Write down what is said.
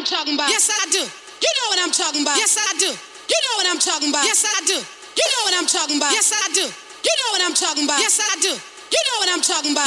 I'm talking about. Yes, I do. You know what I'm talking about. Yes, I do. You know what I'm talking about. Yes, I do. You know what I'm talking about. Yes, I do. You know what I'm talking about. Yes, I do. You know what I'm talking about.